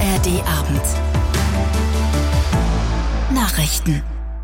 ARD-Abend. Nachrichten.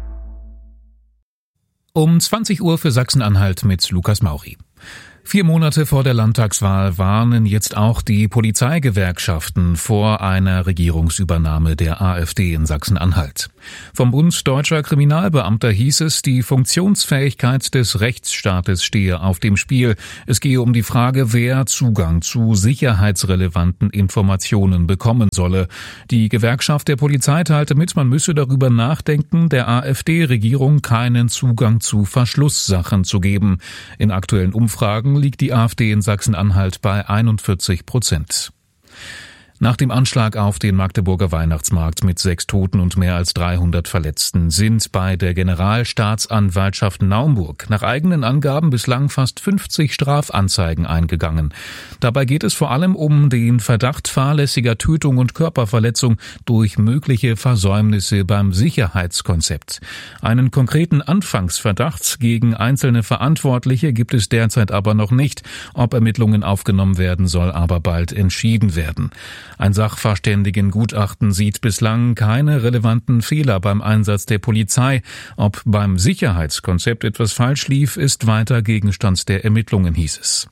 Um 20 Uhr für Sachsen-Anhalt mit Lukas Mauri. 4 Monate vor der Landtagswahl warnen jetzt auch die Polizeigewerkschaften vor einer Regierungsübernahme der AfD in Sachsen-Anhalt. Vom Bund Deutscher Kriminalbeamter hieß es, die Funktionsfähigkeit des Rechtsstaates stehe auf dem Spiel. Es gehe um die Frage, wer Zugang zu sicherheitsrelevanten Informationen bekommen solle. Die Gewerkschaft der Polizei teilte mit, man müsse darüber nachdenken, der AfD-Regierung keinen Zugang zu Verschlusssachen zu geben. In aktuellen Umfragen liegt die AfD in Sachsen-Anhalt bei 41%. Nach dem Anschlag auf den Magdeburger Weihnachtsmarkt mit 6 Toten und mehr als 300 Verletzten sind bei der Generalstaatsanwaltschaft Naumburg nach eigenen Angaben bislang fast 50 Strafanzeigen eingegangen. Dabei geht es vor allem um den Verdacht fahrlässiger Tötung und Körperverletzung durch mögliche Versäumnisse beim Sicherheitskonzept. Einen konkreten Anfangsverdacht gegen einzelne Verantwortliche gibt es derzeit aber noch nicht. Ob Ermittlungen aufgenommen werden, soll aber bald entschieden werden. Ein Sachverständigengutachten sieht bislang keine relevanten Fehler beim Einsatz der Polizei. Ob beim Sicherheitskonzept etwas falsch lief, ist weiter Gegenstand der Ermittlungen, hieß es.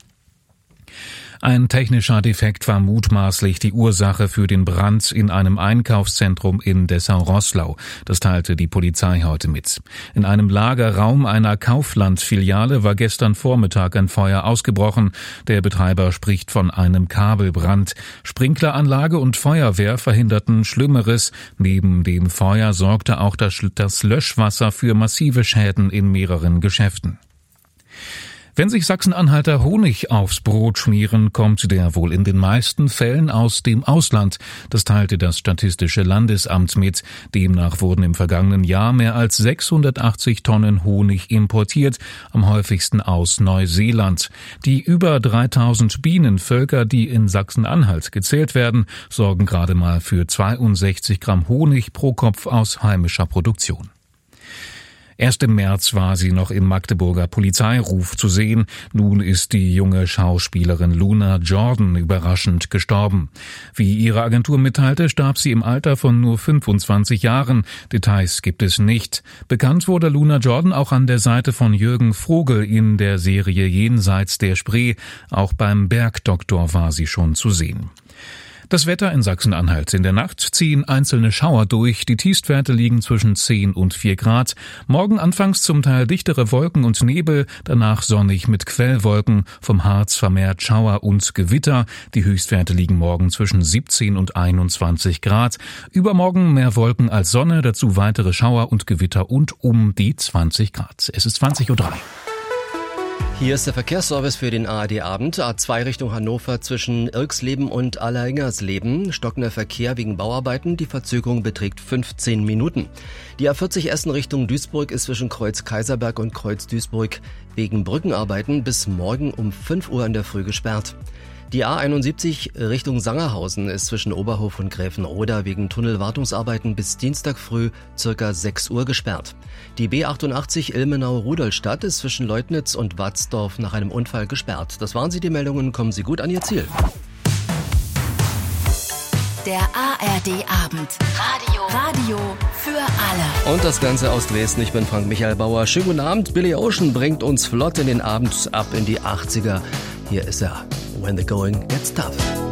Ein technischer Defekt war mutmaßlich die Ursache für den Brand in einem Einkaufszentrum in Dessau-Roßlau. Das teilte die Polizei heute mit. In einem Lagerraum einer Kaufland-Filiale war gestern Vormittag ein Feuer ausgebrochen. Der Betreiber spricht von einem Kabelbrand. Sprinkleranlage und Feuerwehr verhinderten Schlimmeres. Neben dem Feuer sorgte auch das Löschwasser für massive Schäden in mehreren Geschäften. Wenn sich Sachsen-Anhalter Honig aufs Brot schmieren, kommt der wohl in den meisten Fällen aus dem Ausland. Das teilte das Statistische Landesamt mit. Demnach wurden im vergangenen Jahr mehr als 680 Tonnen Honig importiert, am häufigsten aus Neuseeland. Die über 3000 Bienenvölker, die in Sachsen-Anhalt gezählt werden, sorgen gerade mal für 62 Gramm Honig pro Kopf aus heimischer Produktion. Erst im März war sie noch im Magdeburger Polizeiruf zu sehen. Nun ist die junge Schauspielerin Luna Jordan überraschend gestorben. Wie ihre Agentur mitteilte, starb sie im Alter von nur 25 Jahren. Details gibt es nicht. Bekannt wurde Luna Jordan auch an der Seite von Jürgen Vogel in der Serie Jenseits der Spree. Auch beim Bergdoktor war sie schon zu sehen. Das Wetter in Sachsen-Anhalt. In der Nacht ziehen einzelne Schauer durch. Die Tiefstwerte liegen zwischen 10 und 4 Grad. Morgen anfangs zum Teil dichtere Wolken und Nebel, danach sonnig mit Quellwolken. Vom Harz vermehrt Schauer und Gewitter. Die Höchstwerte liegen morgen zwischen 17 und 21 Grad. Übermorgen mehr Wolken als Sonne, dazu weitere Schauer und Gewitter und um die 20 Grad. Es ist 20:03 Uhr. Hier ist der Verkehrsservice für den ARD-Abend. A2 Richtung Hannover zwischen Irksleben und Allerhingersleben. Stockender Verkehr wegen Bauarbeiten. Die Verzögerung beträgt 15 Minuten. Die A40 Essen Richtung Duisburg ist zwischen Kreuz Kaiserberg und Kreuz Duisburg wegen Brückenarbeiten bis morgen um 5 Uhr in der Früh gesperrt. Die A71 Richtung Sangerhausen ist zwischen Oberhof und Gräfenroda wegen Tunnelwartungsarbeiten bis Dienstag früh ca. 6 Uhr gesperrt. Die B88 Ilmenau-Rudolstadt ist zwischen Leutnitz und Watzdorf nach einem Unfall gesperrt. Das waren sie, die Meldungen. Kommen Sie gut an Ihr Ziel. Der ARD-Abend. Radio für alle. Und das Ganze aus Dresden. Ich bin Frank Michael Bauer. Schönen guten Abend. Billy Ocean bringt uns flott in den Abend ab in die 80er. Hier ist er. When the going gets tough.